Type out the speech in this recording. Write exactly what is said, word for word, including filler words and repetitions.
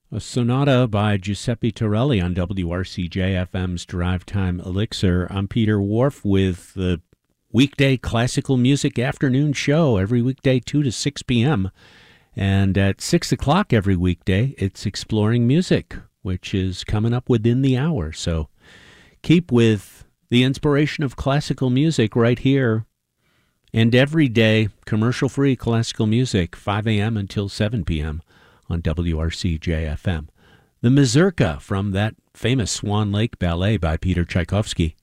A sonata by Giuseppe Torelli on W R C J F M's Drive Time Elixir. I'm Peter Wharf with the weekday classical music afternoon show every weekday two to six p.m. And at six o'clock every weekday, it's Exploring Music, which is coming up within the hour. So keep with the inspiration of classical music right here. And every day, commercial-free classical music, five a.m. until seven p.m. on W R C J F M. The Mazurka from that famous Swan Lake ballet by Peter Tchaikovsky.